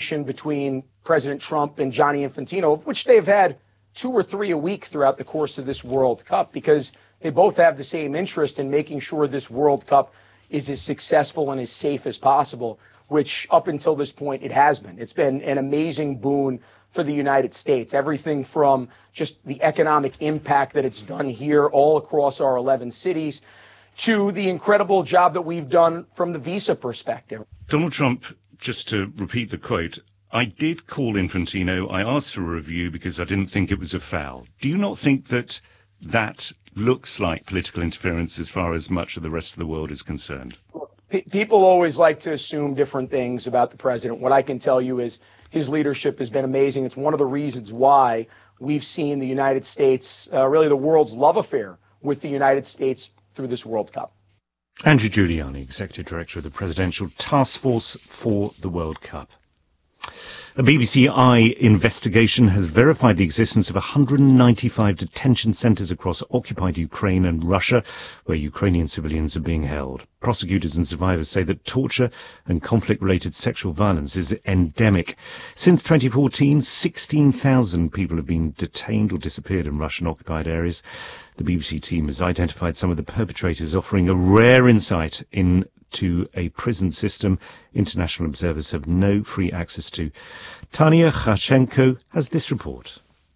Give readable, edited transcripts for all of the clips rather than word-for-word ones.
conversation between President Trump and Gianni Infantino, which they've had 2 or 3 a week throughout the course of this World Cup, because they both have the same interest in making sure this World Cup is as successful and as safe as possible, which up until this point it has been. It's been an amazing boon for the United States, everything from just the economic impact that it's done here all across our 11 cities to the incredible job that we've done from the visa perspective. Donald Trump, just to repeat the quote, "I did call Infantino. I asked for a review because I didn't think it was a foul." Do you not think that that looks like political interference as far as much of the rest of the world is concerned? People always like to assume different things about the president. What I can tell you is his leadership has been amazing. It's one of the reasons why we've seen the United States, really the world's love affair with the United States through this World Cup. Andrew Giuliani, Executive Director of the Presidential Task Force for the World Cup. A BBC Eye investigation has verified the existence of 195 detention centres across occupied Ukraine and Russia, where Ukrainian civilians are being held. Prosecutors and survivors say that torture and conflict-related sexual violence is endemic. Since 2014, 16,000 people have been detained or disappeared in Russian-occupied areas. The BBC team has identified some of the perpetrators, offering a rare insight into a prison system international observers have no free access to. Tanya Khachenko has this report.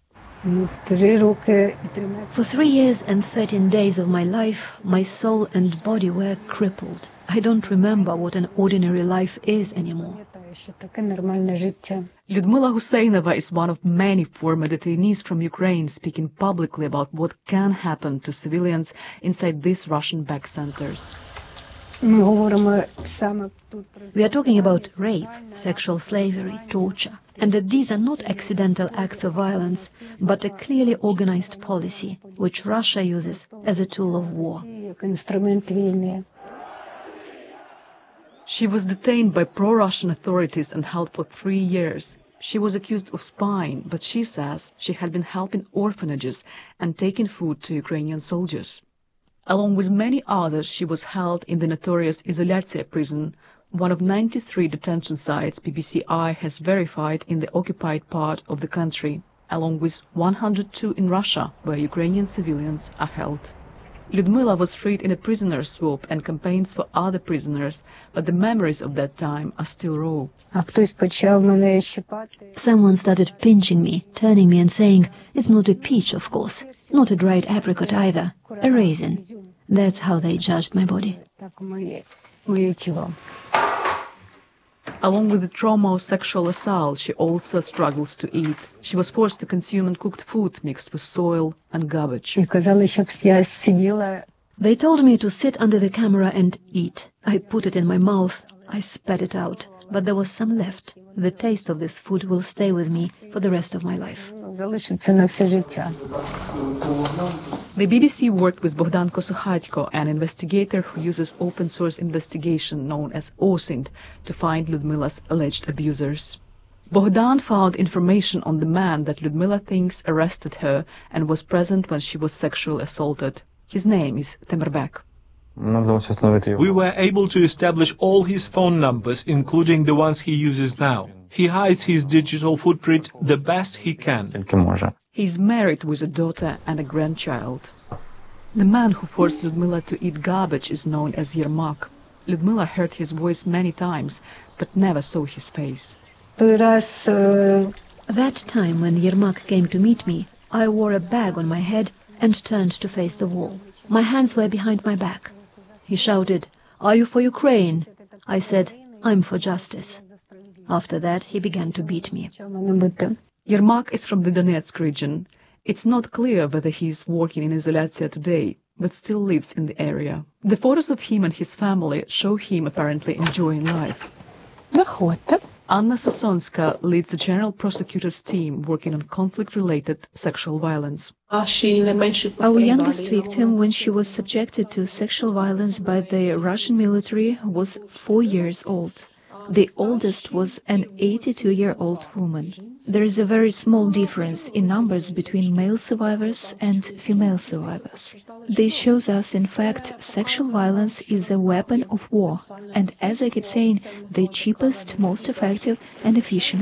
For 3 years and 13 days of my life, my soul and body were crippled. I don't remember what an ordinary life is anymore. Lyudmila Huseynova is one of many former detainees from Ukraine speaking publicly about what can happen to civilians inside these Russian-backed centers. We are talking about rape, sexual slavery, torture, and that these are not accidental acts of violence, but a clearly organized policy, which Russia uses as a tool of war. She was detained by pro-Russian authorities and held for 3 years. She was accused of spying, but she says she had been helping orphanages and taking food to Ukrainian soldiers. Along with many others, she was held in the notorious Izolyatsiya prison, one of 93 detention sites BBC Eye has verified in the occupied part of the country, along with 102 in Russia, where Ukrainian civilians are held. Lyudmila was freed in a prisoner swap and campaigns for other prisoners, but the memories of that time are still raw. Someone started pinching me, turning me and saying, "It's not a peach, of course, not a dried apricot either, a raisin." That's how they judged my body. Along with the trauma of sexual assault, she also struggles to eat. She was forced to consume uncooked food mixed with soil and garbage. They told me to sit under the camera and eat. I put it in my mouth. I spat it out, but there was some left. The taste of this food will stay with me for the rest of my life. The BBC worked with Bogdan Kosuhatko, an investigator who uses open-source investigation known as OSINT to find Lyudmila's alleged abusers. Bogdan found information on the man that Lyudmila thinks arrested her and was present when she was sexually assaulted. His name is Temerbek. We were able to establish all his phone numbers, including the ones he uses now. He hides his digital footprint the best he can. He's married with a daughter and a grandchild. The man who forced Lyudmila to eat garbage is known as Yermak. Lyudmila heard his voice many times, but never saw his face. That time when Yermak came to meet me, I wore a bag on my head and turned to face the wall. My hands were behind my back. He shouted, "Are you for Ukraine?" I said, "I'm for justice." After that, he began to beat me. Yermak is from the Donetsk region. It's not clear whether he is working in Izolyatsiya today, but still lives in the area. The photos of him and his family show him apparently enjoying life. Anna Sasonska leads the General Prosecutor's team working on conflict-related sexual violence. Our youngest victim, when she was subjected to sexual violence by the Russian military, was 4 years old. The oldest was an 82-year-old woman. There is a very small difference in numbers between male survivors and female survivors. This shows us, in fact, sexual violence is a weapon of war, and as I keep saying, the cheapest, most effective and efficient